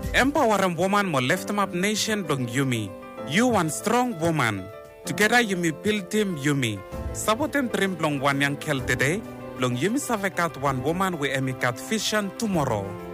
Empowering woman mo lift up nation dong Yumi. You one strong woman. Together Yumi build team Yumi. Sabotem dream blong one yang kel today. Long Yumi savekat one woman we emikat vision tomorrow.